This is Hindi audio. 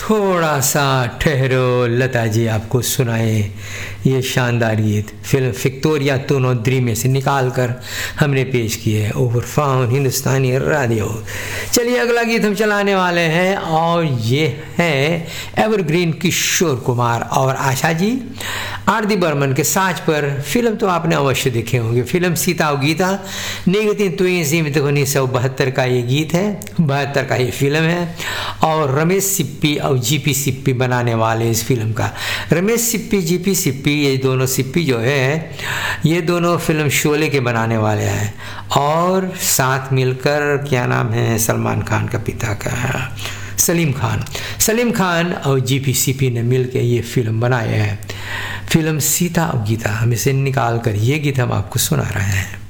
थोड़ा सा ठहरो, लता जी आपको सुनाए ये शानदार गीत फिल्म विक्टोरिया तोनोद्री में से निकाल कर हमने पेश किए है ओवर फाउंड हिंदुस्तानी रेडियो। चलिए अगला गीत हम चलाने वाले हैं और ये है एवरग्रीन किशोर कुमार और आशा जी आरती बर्मन के साज पर। फिल्म तो आपने अवश्य देखे होंगे, फिल्म सीता और गीता 1972 का ये गीत है, 72 का ये फिल्म है। और रमेश सिप्पी और जीपी सिप्पी बनाने वाले इस फिल्म का। रमेश सिप्पी जीपी सिप्पी ये दोनों सिप्पी जो है ये दोनों फिल्म शोले के बनाने वाले हैं और साथ मिलकर क्या नाम है सलमान खान का पिता का सलीम खान और जीपी सिप्पी ने मिलकर ये फिल्म बनाए हैं, फिल्म सीता और गीता। हम इसे निकाल कर ये गीत हम आपको सुना रहे हैं।